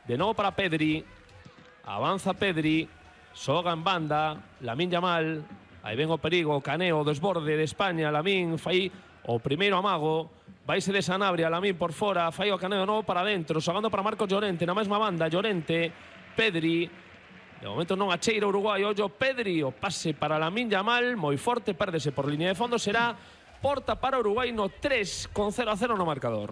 De novo para Pedri. Avanza Pedri. Soga en banda. Lamine Yamal. Aí ven o perigo, o caneo, o desborde de España. Lamine fai o primeiro amago. Vaise de Sanabria, Lamine por fora. Fai o caneo de novo para dentro. Xogando para Marcos Llorente. Na mesma banda, Llorente. Pedri. De momento non acheira Uruguai. Ollo Pedri. O pase para Lamine Yamal. Moi forte, pérdese por línea de fondo. Será porta para Uruguai no 3 con 0-0 no marcador.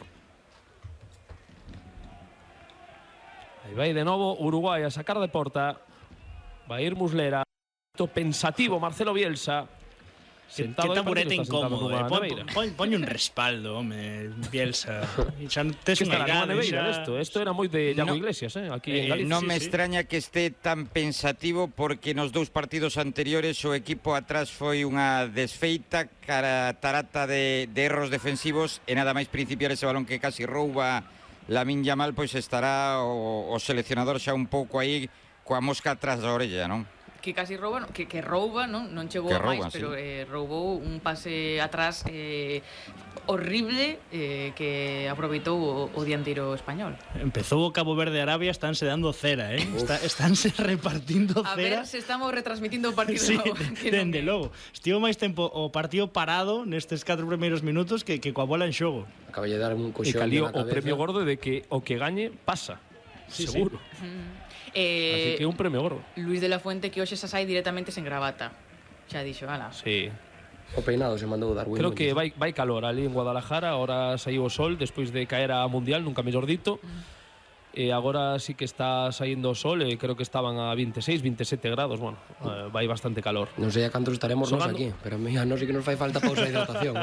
Aí vai de novo Uruguai a sacar de porta. Vai ir Muslera. Pensativo Marcelo Bielsa. Que taburete incómodo. Ponlle un respaldo, home, Bielsa. Xa tes unha idade. Isto era moi de Iago Iglesias, aquí en Galicia. Non me extraña que este tan pensativo porque nos dous partidos anteriores o equipo atrás foi unha desfeita tarata de erros defensivos e nada máis principiar ese balón que casi rouba Lamine Yamal, pois estará o seleccionador xa un pouco aí coa mosca atrás da orella, non? Que casi rouba, que rouba, non chegou a máis, pero roubou un pase atrás horrible que aproveitou o dianteiro español. Empezou o Cabo Verde Arabia, estánse dando cera, estánse repartindo cera. A ver se estamos retransmitindo o partido. Sí, dende logo. Estivo máis tempo o partido parado nestes 4 primeiros minutos que coa bola en xogo. Acaba de dar un coxón na cabeza. O premio gordo de que o que gañe pasa, seguro. Así que un premio gordo. Luis de la Fuente que hoxe xa sai directamente sen gravata. Xa dixo, ala. Sí. O peinado se mandou Darwin. Creo que vai calor ali en Guadalajara. Ahora saiu o sol despois de caer a Mundial, nunca mellor dito. Agora sí que está saindo o sol. Creo que estaban a 26, 27 grados. Bueno, vai bastante calor. Non sei a cantos estaremos nos aquí, pero a non sei que nos fai falta pausa de hidratación.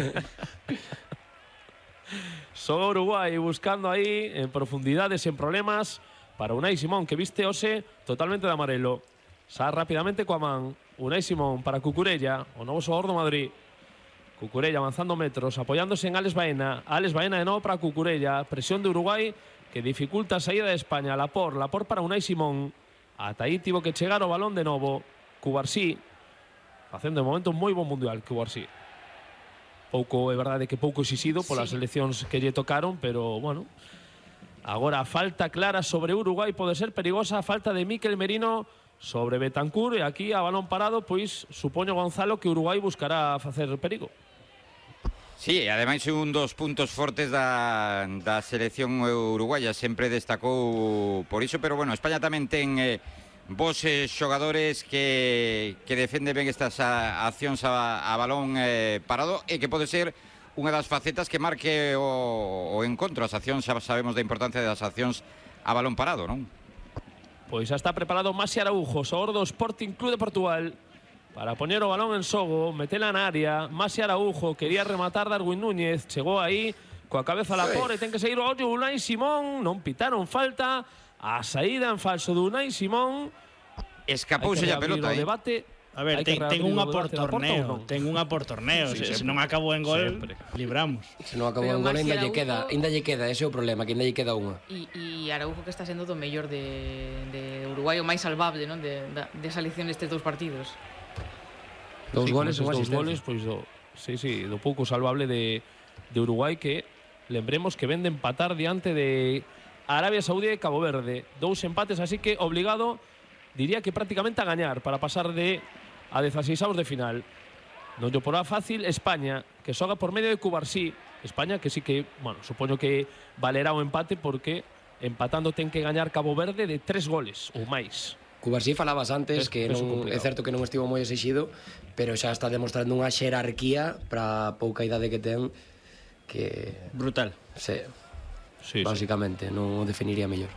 Son Uruguai buscando aí en profundidade, sen problemas, para Unai Simón, que viste hoxe totalmente de amarelo. Xa rápidamente coa man. Unai Simón para Cucurella, o novo xogador do Madrid. Cucurella avanzando metros, apoiándose en Alex Baena. Alex Baena de novo para Cucurella. Presión de Uruguai que dificulta a saída de España. Lapor para Unai Simón. Ata aí tivo que chegar o balón de novo. Cubarsí, facendo de momento un moi bon mundial, Cubarsí. Pouco, é verdade que pouco exixido polas seleccións que lle tocaron, pero, bueno... Agora a falta clara sobre Uruguai pode ser perigosa. A falta de Mikel Merino sobre Betancur. E aquí a balón parado, pois supoño, Gonzalo, que Uruguai buscará facer perigo. Sí, ademais é un dos puntos fortes da selección uruguaya. Sempre destacou por iso, pero bueno, España tamén ten vos xogadores que defenden ben estas accións a balón parado e que pode ser unha das facetas que marque o encontro. As accións, xa sabemos da importancia das accións a balón parado, non? Pois xa está preparado Masi Araújo, xogador do Sporting Club de Portugal, para poñer o balón en xogo, metela na área. Masi Araújo quería rematar Darwin Núñez, chegou aí coa cabeza Lapor e ten que seguir o ollo Unai Simón. Non pitaron falta. A saída en falso de Unai Simón. Escapouse a pelota aí. A ver, ten unha por torneo. Ten unha por torneo. Se non acabou en gol, libramos. Se non acabou en gol, ainda lle queda. Ese é o problema, que ainda lle queda unha. E Araújo que está sendo do mellor de Uruguai, o máis salvable, non, desa elección destes dous partidos. Dous goles ou asistencia. Pois do pouco salvable de Uruguai, que lembremos que ven de empatar diante de Arabia Saudí e Cabo Verde. 2 empates, así que obligado, diría que prácticamente a gañar para pasar a 16avos de final. Non lle porá fácil España, que xoga por medio de Cubarsí. España que sí que, bueno, supoño que valerá o empate porque empatando ten que gañar Cabo Verde de 3 goles ou máis. Cubarsí falabas antes que non, é certo que non estivo moi exixido, pero xa está demostrando unha xerarquía para a pouca idade que ten, que... Brutal. Sí, básicamente, non o definiría mellor.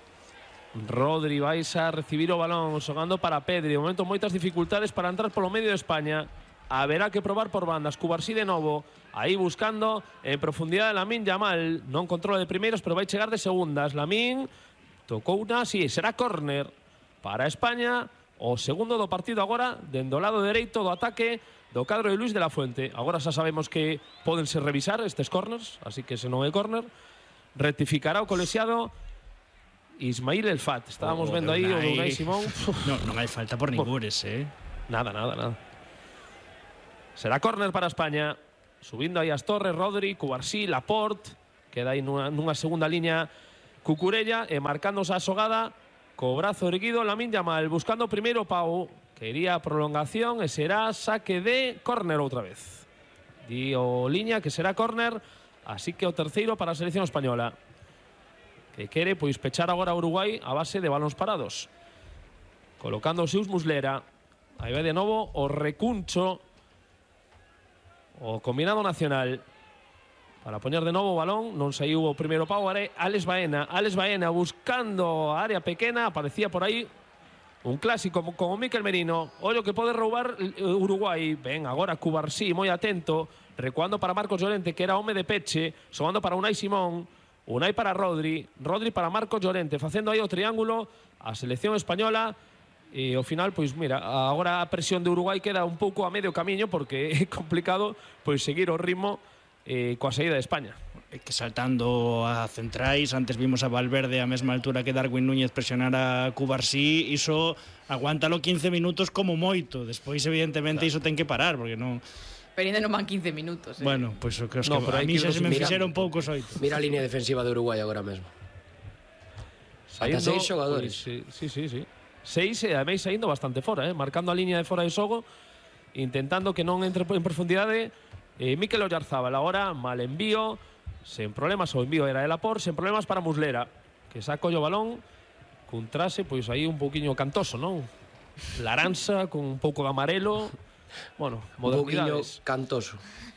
Rodri vais a recibir o balón xogando para Pedri. De momento moitas dificultades para entrar polo medio de España. Haberá que probar por bandas. Cubarsí de novo, aí buscando en profundidade Lamine Yamal. Non controla de primeiros, pero vai chegar de segundas. Lamine tocou unha, será córner para España. O segundo do partido agora, dende o lado dereito do ataque do cadro de Luis de la Fuente. Agora xa sabemos que pódense revisar estes córners, así que se non é córner, rectificará o colexiado Ismail El Fat. Estábamos vendo aí o Unai Simón. Non hai falta por ningures, Nada. Será córner para España. Subindo aí as torres, Rodri, Cubarsí, Laporte. Queda aí nunha segunda liña Cucurella e marcándose a xogada co brazo erguido Lamine Yamal, buscando primeiro Pau, quería prolongación e será saque de córner outra vez. Dio liña que será córner, así que o terceiro para a selección española, que quere pois pechar agora a Uruguai a base de balóns parados. Colocando o seus Muslera, aí vai de novo o recuncho, o combinado nacional, para poñer de novo o balón. Non saiu o primeiro Pau, Alex Baena buscando a área pequena, aparecía por aí un clásico como Mikel Merino. Ollo que pode roubar Uruguai. Ben, agora Cubarsí moi atento, recuando para Marcos Llorente, que era home de peche, xogando para Unai Simón, Unai para Rodri para Marcos Llorente, facendo aí o triángulo a selección española. E ao final, pois mira, agora a presión de Uruguai queda un pouco a medio camiño, porque é complicado pois seguir o ritmo coa saída de España. Que saltando a centrais, antes vimos a Valverde a mesma altura que Darwin Núñez presionar a Cubarsí, iso aguántalo 15 minutos como moito, despois evidentemente iso ten que parar, porque non... Pero ainda non van 15 minutos. Bueno, pois pues, que a mí xa se me fixeron poucos oito. Mira a línea defensiva de Uruguai agora mesmo. Ata 6 xogadores. Pues, sí. 6 e ademais saindo bastante fora, marcando a línea de fora de xogo, intentando que non entre en profundidade. Mikel Oyarzábal agora, mal envío, sen problemas, o envío era de Laporte, sen problemas para Muslera, que saca o balón cun trase, pois aí un pouquiño cantoso, non? Laranxa, con un pouco de amarelo, bueno, modernidades. Un pouquiño cantoso.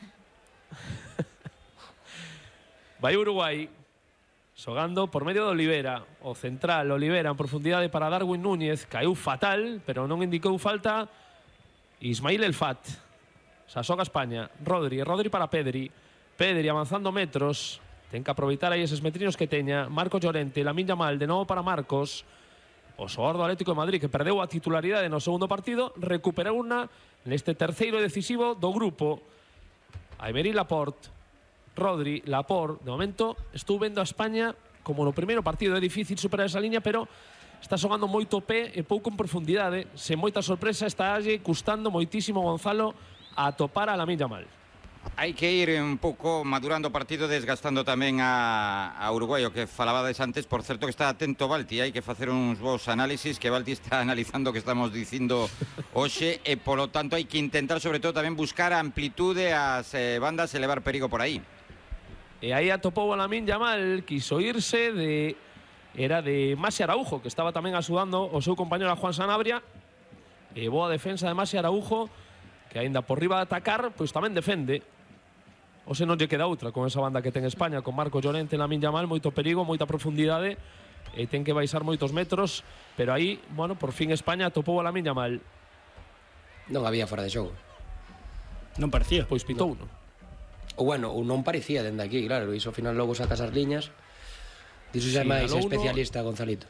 Vai Uruguai, xogando por medio de Olivera, o central Olivera en profundidade para Darwin Núñez, caeu fatal, pero non indicou falta Ismail El Fat. Xa xoga España, Rodri para Pedri avanzando metros, ten que aproveitar aí eses metrinos que teña. Marcos Llorente, Lamine Yamal de novo para Marcos, o xogador do Atlético de Madrid que perdeu a titularidade no segundo partido, recuperou unha neste terceiro decisivo do grupo. Aymeric Laporte, Rodri, Laporte, de momento estou vendo a España como no primeiro partido. É difícil superar esa liña, pero está xogando moito pé e pouco en profundidade, sen moita sorpresa. Está alle custando moitísimo Gonzalo a topar a Lamine Yamal. Hai que ir un pouco madurando o partido, desgastando tamén a Uruguai, o que falabades antes. Por certo que está atento Balti, hai que facer uns bons análisis, que Balti está analizando o que estamos dicindo hoxe, e polo tanto hai que intentar sobre todo tamén buscar a amplitude as bandas e levar perigo por aí. E aí atopou a Lamine Yamal, quiso irse era de Masi Araujo, que estaba tamén axudando o seu compañero a Juan Sanabria, e boa defensa de Masi Araujo, que aínda por riba de atacar, pois tamén defende. O se non lle queda outra con esa banda que ten España, con Marcos Llorente e Lamine Yamal, moito perigo, moita profundidade, e ten que baixar moitos metros, pero aí, bueno, por fin España atopou a Lamine Yamal. Non había fora de xogo. Non parecía. Pois pitou, non? Ou bueno, ou non parecía dende aquí, claro, iso ao final logo sacas as liñas. Diso xa é máis especialista, Gonzalito.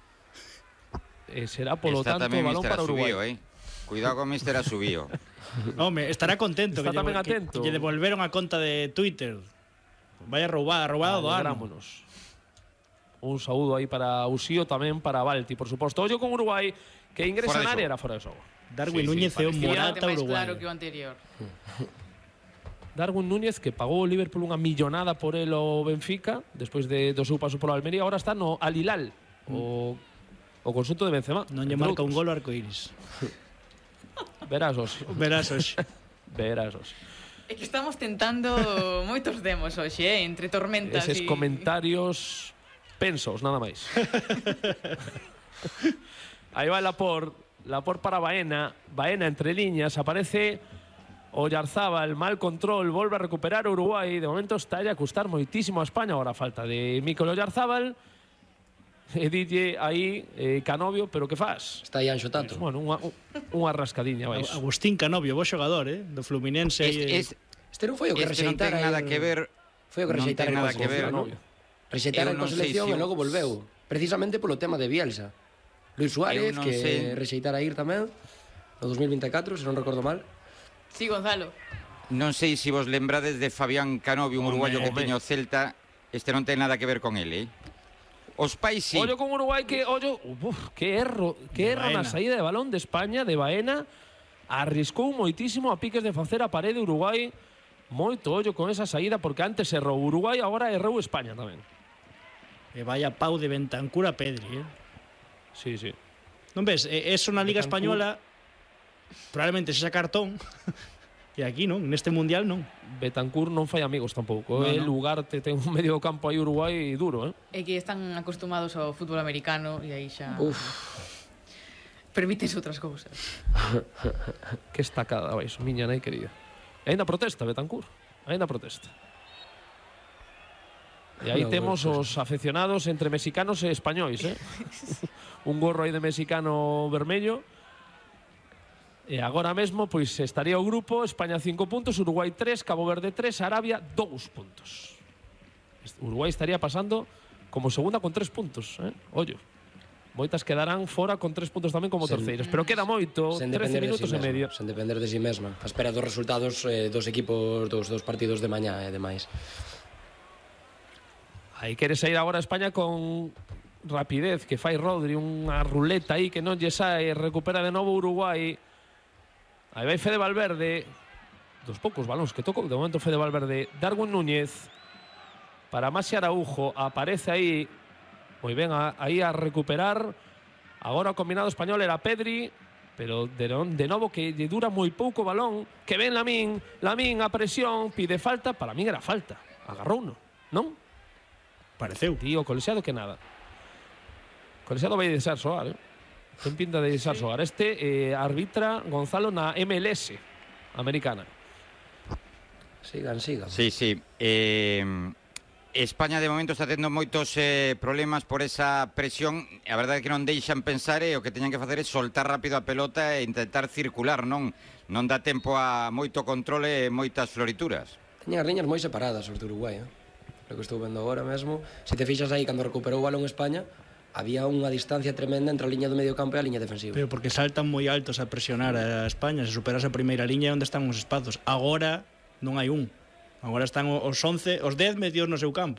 Será polo tanto balón para Uruguai. Cuidado con Mister Asubío. Home, estará contento. Está tamén atento. Que lle devolveron a conta de Twitter. Vaya roubado do ano. Un saúdo aí para Usío, tamén para Balti, por suposto. Ollo con Uruguai, que ingresa na área, era fora de xogo. Darwin Núñez é un Morata Uruguai. Claro que o anterior. Darwin Núñez, que pagou o Liverpool unha millonada por el o Benfica, despois do seu paso polo Almería, agora está no Al Hilal, o conxunto de Benzema. Non lle marca un gol o arcoíris. Verás hoxe. É que estamos tentando moitos demos hoxe, entre tormentas eses comentarios pensos, nada máis. Aí vai Laporte para Baena entre liñas, aparece Oyarzábal, mal control, volve a recuperar Uruguai. De momento está a custar moitísimo a España, agora falta de Mikel Oyarzábal. E dille aí Canovio, pero que faz? Está aí Anxo Tato. Bueno, unha rascadiña vais. Agustín Canovio, bo xogador, do Fluminense. Este non foi o que rexeitara. Non ten nada que ver. Foi o que rexeitara nada que ver. Rexeitara en selección e logo volveu. Precisamente polo tema de Bielsa. Luis Suárez, que rexeitara ir tamén no 2024, se non recordo mal. Sí, Gonzalo. Non sei se vos lembrades de Fabián Canovio, un uruguayo que teño Celta. Este non ten nada que ver con ele, Os pais sí. Ollo con Uruguai, que erro na saída de balón de España, de Baena. Arriscou moitísimo a piques de facer a parede Uruguai. Moito ollo con esa saída, porque antes errou Uruguai, agora errou España tamén. E vaya pau de Bentancur a Pedri, Sí. Non ves? Eso na Liga Española probablemente sexa cartón. E aquí non, neste Mundial non. Bentancur non fai amigos tampouco. El Ugarte ten un medio campo aí Uruguai duro, É que están acostumados ao fútbol americano e aí xa... Permites outras cousas. Que estacada, vais, miña nai querida. E ainda protesta Bentancur. Ainda protesta. E aí temos os aficionados entre mexicanos e españois, Un gorro aí de mexicano vermello. E agora mesmo pois estaría o grupo España 5 puntos, Uruguai 3, Cabo Verde 3, Arabia 2 puntos. Uruguai estaría pasando como segunda con 3 puntos, Ollo. Moitas quedarán fora con 3 puntos tamén como terceiras, pero queda moito, 13 minutos e medio. Sen depender de si mesma. A espera dos resultados dos equipos dos partidos de mañá e demais. Aí quere sair agora a España con rapidez, que fai Rodri, unha ruleta aí que non lle sae, recupera de novo Uruguai. Aí vai Fede Valverde, dos poucos balóns que tocou, de momento Fede Valverde, Darwin Núñez, para Masi Araujo, aparece aí, moi ben, aí a recuperar. Agora o combinado español era Pedri, pero de novo que lle dura moi pouco balón, que ven Lamín a presión, pide falta, para min era falta, agarrouno, non? Pareceu. Tío, colexiado que nada. Colexiado vai deixar soar, Ten pinta de deixar soar. Arbitra Gonzalo na MLS americana. Sigan. Sí. España de momento está tendo moitos problemas por esa presión. A verdade é que non deixan pensar o que teñan que facer é soltar rápido a pelota e intentar circular, non dá tempo a moito controle e moitas florituras. Teñen as liñas moi separadas os de Uruguai, Lo que estou vendo agora mesmo. Se te fixas aí, cando recuperou o balón España, había unha distancia tremenda entre a liña do medio campo e a liña defensiva. Pero porque saltan moi altos a presionar a España. Se superas a primeira liña, onde están os espazos? Agora non hai un. Agora están os 11, os 10 metidos no seu campo.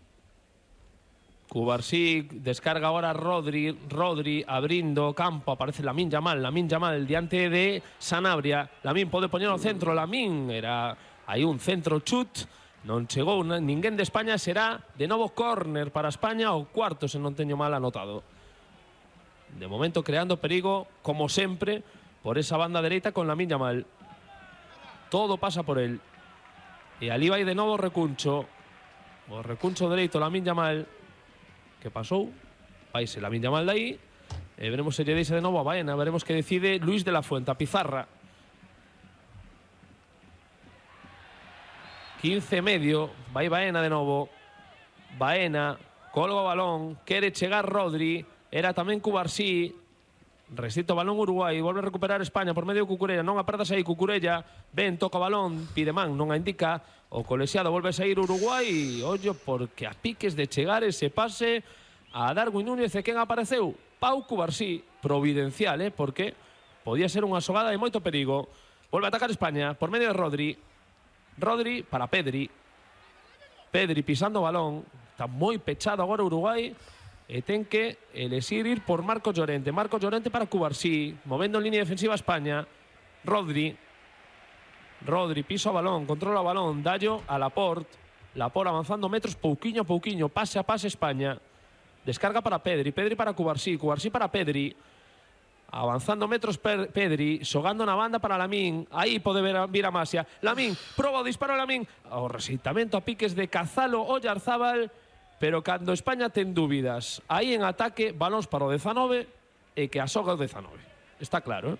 Cubarsí descarga ahora Rodri abrindo campo, aparece Lamine Yamal diante de Sanabria. Lamine pode poñer ao centro, Lamine era aí un centro chut. Non chegou ninguén de España, será de novo córner para España, o cuarto se non teño mal anotado. De momento creando perigo, como sempre, por esa banda dereita con Lamine Yamal. Todo pasa por él. E ali vai de novo o recuncho dereito Lamine Yamal, que pasou, vaise Lamine Yamal de aí, e veremos se lle deixa de novo a Baena, veremos que decide Luis de la Fuente, a pizarra. 15:30, vai Baena de novo. Baena, colga o balón, quere chegar Rodri, era tamén Cubarsí. Resiste o balón Uruguai, volve a recuperar España por medio de Cucurella, non apertas aí Cucurella, ben, toca o balón, pide man, non a indica, o colexiado volve a sair Uruguai, ollo, porque a piques de chegar ese pase a Darwin Núñez, e quen apareceu? Pau Cubarsí, providencial, porque podía ser unha xogada de moito perigo. Volve a atacar España por medio de Rodri para Pedri pisando o balón, está moi pechado agora Uruguai e ten que elexir ir por Marcos Llorente para Cubarsí, movendo en línea defensiva a España. Rodri pisa o balón, controla o balón, dallo a Laporte avanzando metros pouquiño a pouquiño, pase a pase España, descarga para Pedri para Cubarsí para Pedri, avanzando metros Pedri, xogando na banda para Lamín, aí pode vir a Masia. Lamín, proba o disparo Lamín, o rexeitamento a piques de Cazalo Oyarzábal, pero cando España ten dúbidas, aí en ataque, balóns para o 19 e que asoga o 19. Está claro,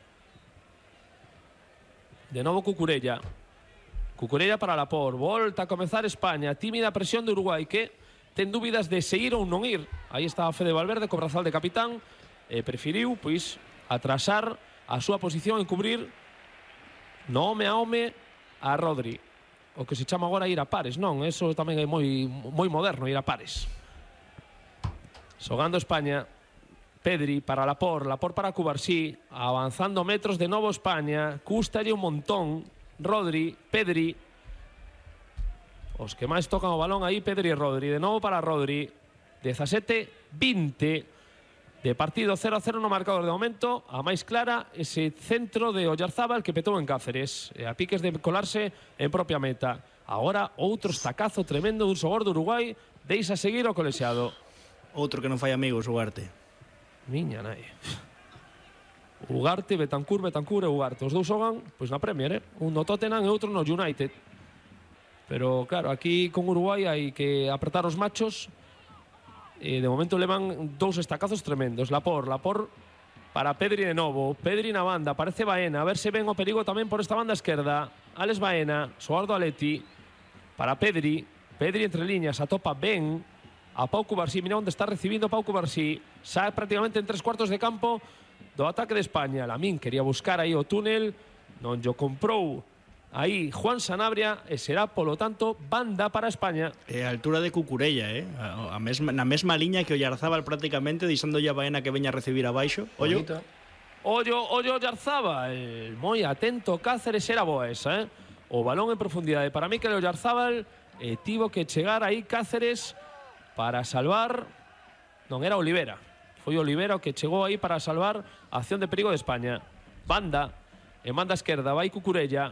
De novo Cucurella para Laporte, volta a comezar España, tímida presión de Uruguai que ten dúbidas de se ir ou non ir. Aí está Fede Valverde, co brazal de capitán, preferiu pois atrasar a súa posición en cubrir no home a home a Rodri, o que se chama agora ir a pares, non? Eso tamén é moi moderno, ir a pares. Xogando España, Pedri para Laporte para Cubarsí, avanzando metros de novo España, custalle un montón Pedri, os que máis tocan o balón aí, Pedri e Rodri, de novo para Rodri, 17-20 de partido, 0-0 no marcador de momento. A máis clara ese centro de Oyarzábal que petou en Cáceres, a piques de colarse en propia meta. Agora outro estacazo tremendo dun xogor de Uruguai deixa seguir o colexiado. Outro que non fai amigos, Ugarte. Miña nai. Ugarte, Betancur e Ugarte. Os dous xogan pois na Premier, un no Tottenham e outro no United. Pero claro, aquí con Uruguai hai que apretar os machos. De momento levan dous estacazos tremendos. Lapor para Pedri de novo. Pedri na banda, parece Baena. A ver se ven o perigo tamén por esta banda esquerda. Alex Baena, Soardo Aleti para Pedri. Pedri entre líneas, atopa ben a Pau Cubarsí. Mira onde está recibindo Pau Cubarsí. Xa prácticamente en 3/4 de campo do ataque de España. Lamín quería buscar aí o túnel, non yo comprou aí Juan Sanabria e será, polo tanto, banda para España. A altura de Cucurella, na mesma liña que o Yarzábal prácticamente, deixando a Baena que veña a recibir abaixo. Ollo Yarzábal, moi atento Cáceres, era boa esa, o balón en profundidade para mí que o Yarzábal tivo que chegar aí Cáceres para salvar, non era Olivera, foi Olivera o que chegou aí para salvar a acción de perigo de España. Banda, en banda esquerda vai Cucurella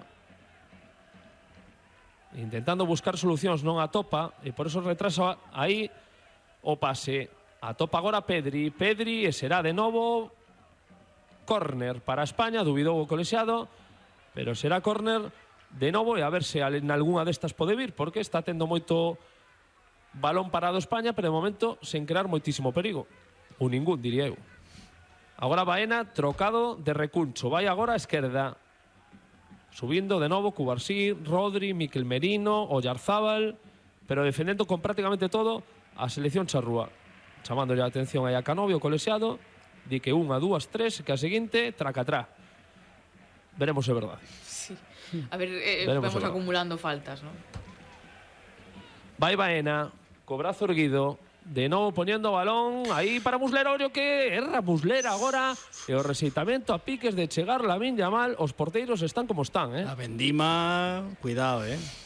intentando buscar solucións, non atopa e por eso retrasa aí o pase. Atopa agora Pedri e será de novo córner para España. Dubidou o colexiado, pero será córner de novo e a ver se en algunha destas pode vir, porque está tendo moito balón parado España, pero de momento sen crear moitísimo perigo, ou ningún, diría eu. Agora Baena trocado de recuncho, vai agora a esquerda, subindo de novo Cubarsí, Rodri, Miquel Merino, Oyarzábal, pero defendendo con prácticamente todo a selección charrúa. Chamándolle a atención aí a Canovio, o colexiado, di que 1, 2, 3, que a seguinte, tracatrá. Veremos se é verdade. Sí. A ver, vamos acumulando faltas, ¿no? Vai Baena, co brazo erguido, de novo poñendo o balón aí para Muslera. Ollo que erra Muslera agora e o rexeitamento a piques de chegar Lamín Yamal. Os porteiros están como están, A Benzema, cuidado,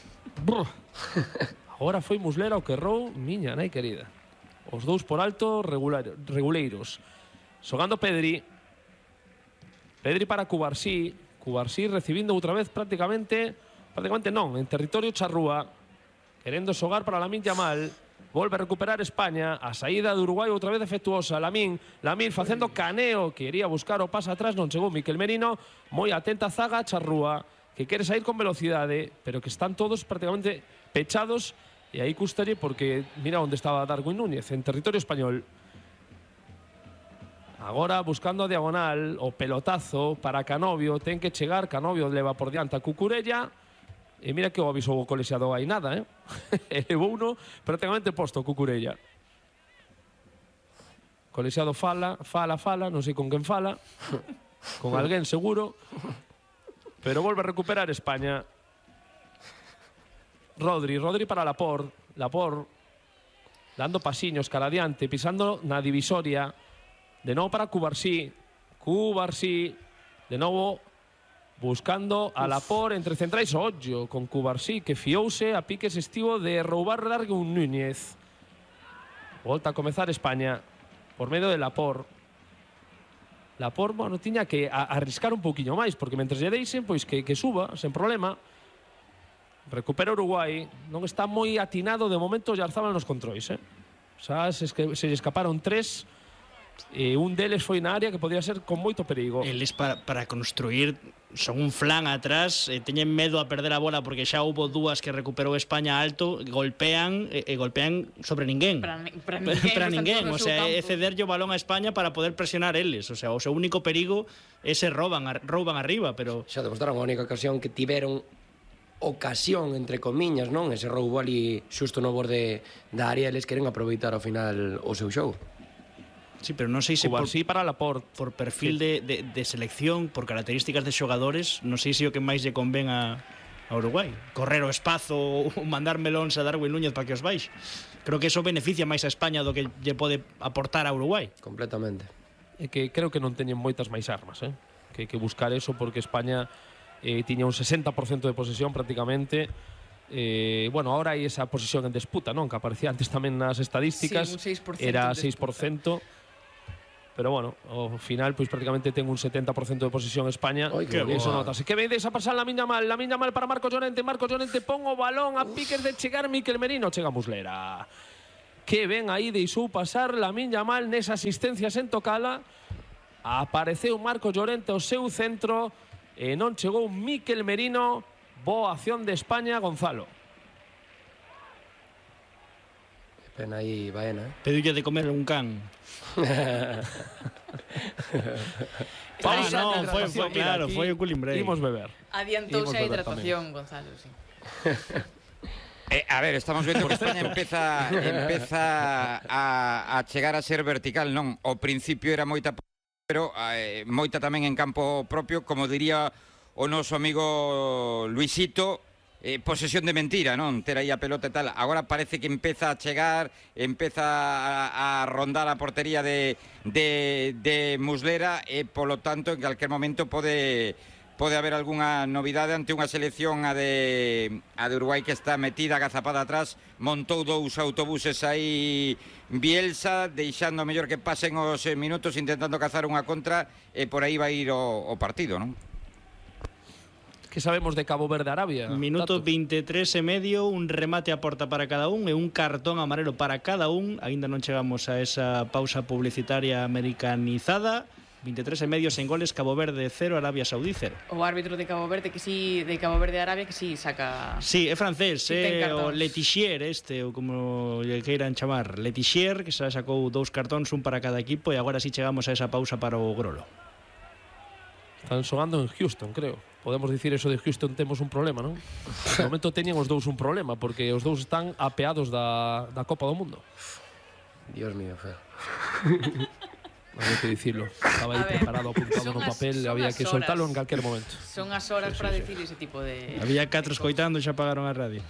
Agora foi Muslera o que errou, miña nai querida. Os dous por alto, reguleiros. Xogando Pedri para Cubarsí recibindo outra vez prácticamente non, en territorio charrúa, querendo xogar para Lamín Yamal. Volve a recuperar España, a saída de Uruguai outra vez defectuosa. Lamín facendo caneo, quería buscar o pase atrás, non chegou Miquel Merino. Moi atenta a zaga charrúa, que quere sair con velocidade, pero que están todos prácticamente pechados, e aí custalle porque mira onde estaba Darwin Núñez, en territorio español. Agora buscando a diagonal, o pelotazo para Canovio, ten que chegar, Canovio leva por diante a Cucurella. E mira que o avisou o colexiado aí nada, Levou uno prácticamente posto Cucurella. Colexiado fala, non sei con quen fala, con alguén seguro, pero volve a recuperar España. Rodri para Lapor, dando pasiños cara adiante, pisando na divisoria, de novo para Cubarsí, de novo buscando a Lapor entre centrais. Ollo con Cubarsí, que fiouse a piques estivo de roubar Darwin Núñez. Volta a comezar España por medio de Lapor. Bueno, tiña que arriscar un pouquiño máis, porque mentres lle deixen, pois que suba, sen problema. Recupera Uruguai, non está moi atinado de momento Yarzábal nos controis, Xa se lle escaparon 3, e un deles foi na área que podía ser con moito perigo. Eles para construir son un flan atrás, teñen medo a perder a bola porque xa houbo dúas que recuperou España alto, golpean sobre ninguén. Para ninguén, o sea, é cederlle o balón a España para poder presionar eles, o sea, o seu único perigo é se rouban arriba, pero xa demostraron a única ocasión que tiveron ocasión, entre comiñas, non? Ese roubo ali xusto no borde da área, eles queren aproveitar ao final o seu xogo. Sí, pero non sei se para Lapor, por perfil de selección, por características de xogadores, non sei se o que máis lle convén a Uruguai. Correr o espazo ou mandar melóns a Darwin Núñez para que os baixe. Creo que eso beneficia máis a España do que lle pode aportar a Uruguai. Completamente. É que creo que non teñen moitas máis armas, que hai que buscar eso, porque España tiña un 60% de posesión prácticamente. Bueno, ahora hai esa posesión en disputa, non? Que aparecía antes tamén nas estadísticas. Sí, un 6% era 6%. Pero bueno, ao final pois prácticamente ten un 70% de posesión España. Eso notase. Que ben deixa pasar Lamín Yamal para Marcos Llorente pon o balón a piques de chegar Miquel Merino, chega Muslera. que ben aí deixou pasar Lamine Yamal nesa asistencia sen tocala. Apareceu Marco Llorente ao seu centro e non chegou Mikel Merino. Boa acción de España, Gonzalo. Que pena aí, Baena. Pediulle de comer un can. Pausa no, foi o culimbrei. Imos beber. Adiantouse a hidratación, Gonzalo, sí. A ver, estamos vendo que España empeza a chegar a ser vertical, non? Ao principio era moita, pero moita tamén en campo propio, como diría o noso amigo Luisito, posesión de mentira, non? Ter aí a pelota e tal. Agora parece que empeza a chegar, empeza a rondar a portería de Muslera e, polo tanto, en calquer momento pode haber algunha novidade ante unha selección a de Uruguai que está metida, agazapada atrás. Montou 2 autobuses aí Bielsa, deixando mellor que pasen os minutos, intentando cazar unha contra, e por aí vai ir o partido, non? Que sabemos de Cabo Verde, Arabia? Minuto 23 e medio, un remate a porta para cada un e un cartón amarelo para cada un. Ainda non chegamos a esa pausa publicitaria americanizada. 23 e medio sen goles, Cabo Verde 0, Arabia Saudí 0. O árbitro de Cabo Verde que sí, de Cabo Verde Arabia que sí saca. Sí, é francés, o Letixier ou como lle queiran chamar, Letixier, que xa sacou 2 cartóns, un para cada equipo, e agora sí chegamos a esa pausa para o Grolo. Están xogando en Houston, creo. Podemos dicir eso de Houston, temos un problema, non? No momento teñen os dous un problema, porque os dous están apeados da Copa do Mundo. Dios mío, feo. Había que dicirlo. Estaba aí preparado, apuntado no papel, había que soltarlo en calquer momento. Son as horas para decir ese tipo de... Había 4 escoitando e xa apagaron a radio.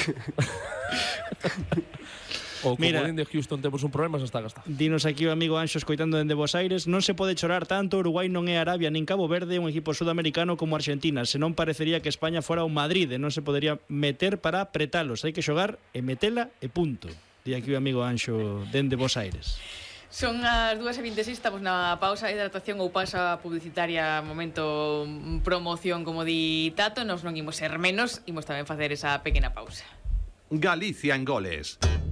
O comodín de Houston temos un problema, xa está gastado. Dinos aquí o amigo Anxo escoitando dende Buenos Aires: non se pode chorar tanto, Uruguai non é Arabia nin Cabo Verde, un equipo sudamericano como Argentina, senón parecería que España fora o Madrid e non se podería meter para apretalos, hai que xogar e metela e punto. Di aquí o amigo Anxo dende Buenos Aires. Son as 2:26, estamos na pausa de hidratación ou pausa publicitaria, momento promoción, como di Tato. Nos non imos ser menos, imos tamén facer esa pequena pausa. Galicia en goles.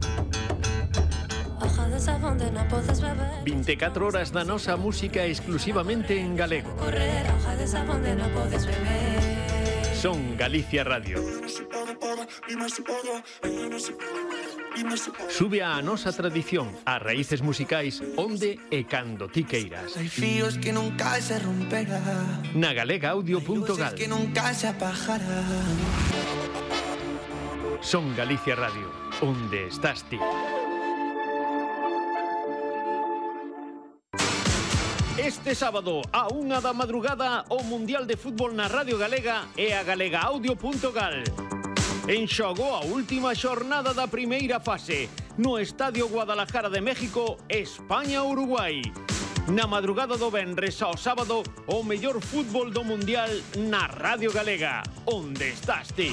24 horas da nosa música exclusivamente en galego. Son Galicia Radio. Sube a nosa tradición, as raíces musicais, onde e cando ti queiras. Hai fíos que nunca se romperán, na galegaaudio.gal. que nunca se apagarán. Son Galicia Radio, onde estás ti. Este sábado, a 1 da madrugada, o Mundial de Fútbol na Radio Galega e a galegaaudio.gal. En xogo a última xornada da primeira fase, no Estadio Guadalajara de México, España-Uruguai. Na madrugada do venres ao sábado, o mellor fútbol do Mundial na Radio Galega, onde estás ti.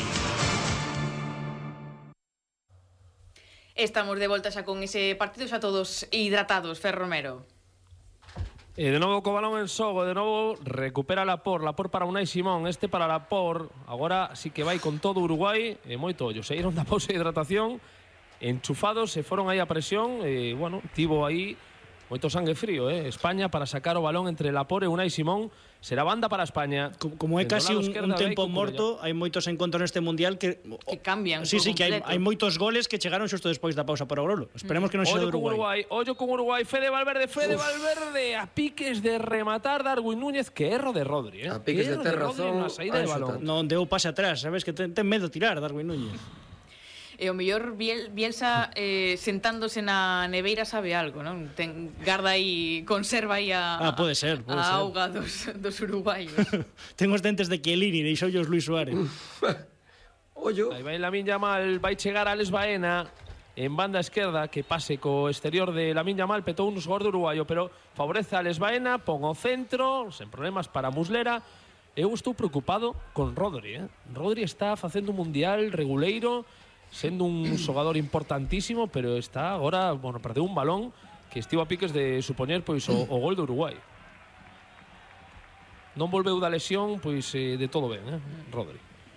Estamos de volta xa con ese partido, xa todos hidratados, Fer Romero. E de novo co balón en xogo, de novo recupera Lapor para Unai Simón, este para Lapor, agora sí que vai con todo Uruguai, e moito ollo, saíron da pausa de hidratación, enchufados, se foron aí a presión, e, bueno, tivo aí moito sangue frío, España para sacar o balón entre Lapor e Unai Simón, será banda para España. Como é casi un tempo morto, hai moitos encontros neste Mundial que cambian. Sí, que hai moitos goles que chegaron xusto despois da pausa para o Grolo. Esperemos que non sexa de Uruguai. Ollo con Uruguai, Fede Valverde, a piques de rematar Darwin Núñez, que erro de Rodri, A piques de ter razón, non deu pase atrás, sabes que ten medo tirar Darwin Núñez. E o mellor Bielsa sentándose na neveira sabe algo, non? Garda aí, conserva aí a pode ser. A auga dos uruguaios. Ten os dentes de Chiellini, deixou os Luis Suárez. Ollo. Aí vai Lamine Yamal, vai chegar Alex Baena en banda esquerda, que pase co exterior de Lamine Yamal, petou un xogador de uruguaio, pero favorece a Alex Baena, pon o centro, sen problemas para Muslera. Eu estou preocupado con Rodri, Rodri está facendo un mundial reguleiro, sendo un xogador importantísimo, pero está agora, bueno, perdeu un balón que estivo a piques de supoñer pois o gol de Uruguai. Non volveu da lesión, pois de todo ben, Rodri.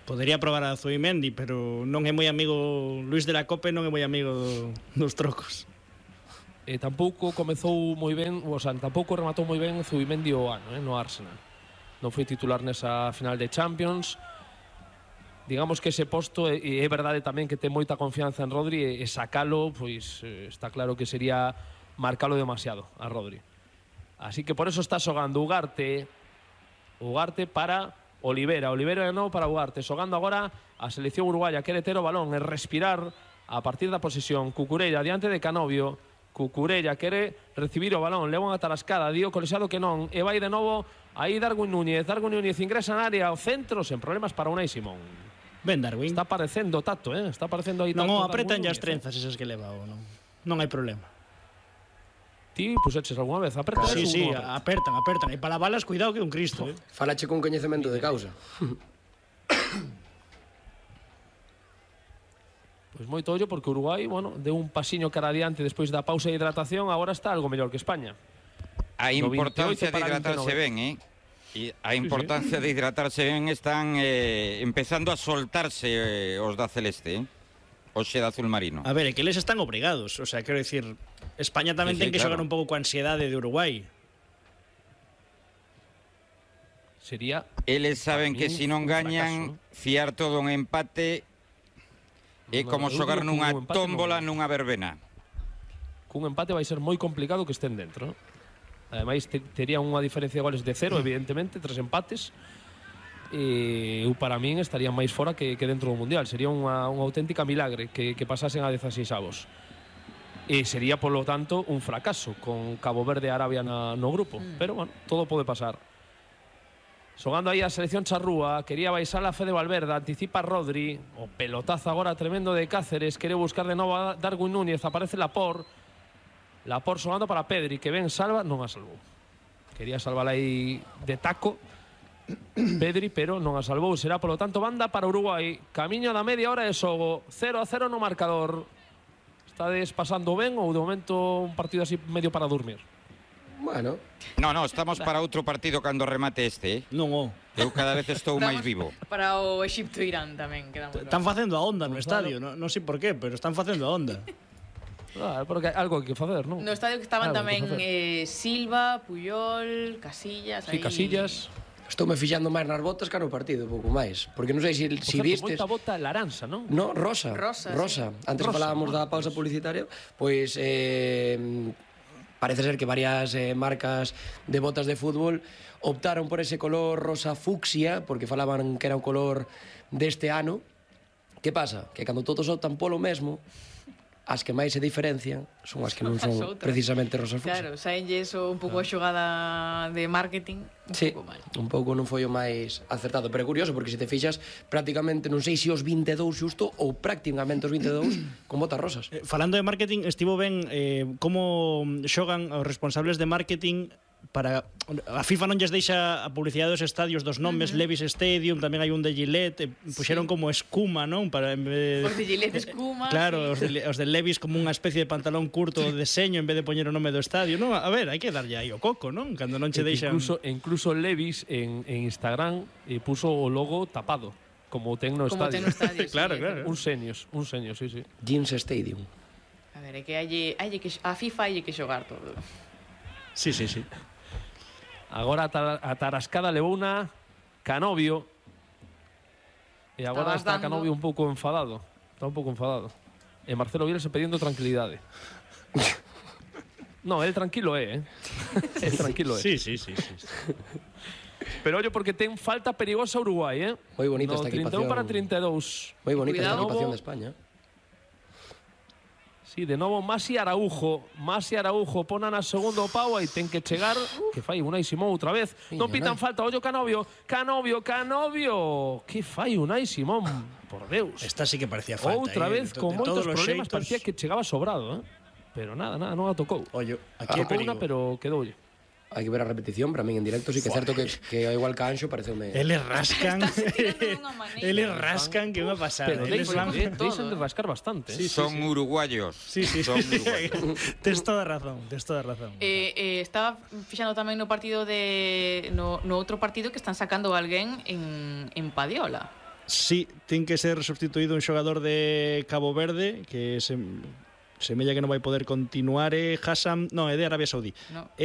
Podería probar a Zubimendi, pero non é moi amigo Luis de la Cope, non é moi amigo dos trocos. Tampouco comezou moi ben, o sea, tampouco rematou moi ben Zubimendi o ano, no Arsenal. Non foi titular nesa final de Champions. Digamos que ese posto, e é verdade tamén que ten moita confianza en Rodri, e sacalo, pois está claro que sería marcalo demasiado a Rodri. Así que por eso está xogando Ugarte para Olivera de novo para Ugarte, xogando agora a selección uruguaya, quere ter o balón e respirar a partir da posesión. Cucurella diante de Canovio, Cucurella quere recibir o balón, leva unha tarascada, dio Colexiado que non, e vai de novo aí Darwin Núñez ingresa na área, ao centro, sen problemas para Unai Simón. Ben Darwin. Está parecendo tato, está parecendo aí tato. Non, apretan ya as trenzas esas que leva, non hai problema. Ti puseches algunha vez? Aperta eso? Sí, apertan. E para balas, cuidado que é un Cristo. Falache con coñecemento de causa. Pois moito ollo porque Uruguai, deu un pasiño cara adiante despois da pausa de hidratación, agora está algo mellor que España. A importancia de hidratarse ben, E a importancia de hidratarse ben están empezando a soltarse os da Celeste, Oxe de azul marino. A ver, é que eles están obrigados. O sea, quero dicir, España tamén ten que xogar un pouco coa ansiedade de Uruguai. Sería... Eles saben que se non gañan, fiar todo un empate é como xogar nunha tómbola nunha verbena. Cun empate vai ser moi complicado que estén dentro. Ademais, tería unha diferencia de goles de 0, evidentemente, 3 empates. Eu para min estarían máis fora que dentro do Mundial. Sería unha auténtica milagre que pasasen a 16avos. E sería, polo tanto, un fracaso con Cabo Verde e Arabia no grupo. Pero, todo pode pasar. Xogando aí a selección charrúa, quería baixar a Fede Valverde, anticipa Rodri, o pelotazo agora tremendo de Cáceres, quere buscar de novo a Darwin Núñez, aparece Laporte xogando para Pedri, que ben salva, non a salvou. Quería salvar aí de taco Pedri, pero non a salvou. Será, polo tanto, banda para Uruguai. Camiño da media hora de xogo, 0-0 no marcador. Estades pasando ben ou de momento un partido así medio para dormir? Bueno. No, estamos para outro partido cando remate este, Non, Eu cada vez estou máis vivo. Para o Exipto-Irán tamén. Están facendo a onda no estadio, non sei por qué, pero están facendo a onda. Porque hai algo que facer, non? No estadio que estaban tamén Silva, Puyol, Casillas. Sí, Casillas. Estou-me fixando máis nas botas que no partido, pouco máis. Porque non sei se vistes... Moita bota laranxa, non? No, rosa. Antes falábamos da pausa publicitaria, pois parece ser que varias marcas de botas de fútbol optaron por ese color rosa fucsia, porque falaban que era un color deste ano. Que pasa? Que cando todos optan polo mesmo, as que máis se diferencian son as que non son precisamente rosa fucsia. Claro, saenlle eso un pouco a xogada de marketing, pouco mal. Un pouco non foi o máis acertado, pero é curioso porque se te fixas prácticamente non sei se os 22 xusto ou prácticamente os 22 con botas rosas. Falando de marketing, estivo ben como xogan os responsables de marketing para a FIFA non lles deixa a publicidade dos estadios dos nomes, Levi's Stadium, tamén hai un de Gillette, puxeron como escuma, non? Para en vez os de Gillette escuma. Claro, os de Levi's como unha especie de pantalón curto de deseño en vez de poñer o nome do estadio, non? A ver, hai que darlle aí o coco, non? Cando non che deixan. Incluso Levi's en Instagram puso o logo tapado, como ten no estadio. Claro. Un seño, sí. Jeans Stadium. A ver, é que a FIFA hai que xogar todo. Sí. Agora a tarascada levou unha Canovio. E agora está Canovio un pouco enfadado. E Marcelo Bielsa pedindo tranquilidade. No, él tranquilo é, Él tranquilo é. Sí. Pero ollo porque ten falta perigosa Uruguai, Moi bonita esta equipación. 31 para 32. Moi bonita esta equipación de España. Sí, de novo Masi Araujo pona na segundo pau e ten que chegar, que fai Unai Simón outra vez. Non pitan falta, ollo Canovio. Que fai Unai Simón? Por Deus. Esta sí que parecía falta. Outra vez con moitos problemas, parecía que chegaba sobrado, Pero nada, non a tocou. Ollo, aquí é perigo. Pero quedoulle. Hai que ver a repetición, para min en directo sí que é certo que igual que Anxo pareceume... Eles rascan que unha pasada. Pero deixan de rascar bastante. Son uruguayos. Sí. Tes toda razón. Estaba fixando tamén no partido no outro partido que están sacando alguén en Padiola. Sí, ten que ser sustituído un xogador de Cabo Verde que semella que non vai poder continuar. Hassan, non, é de Arabia Saudí. No.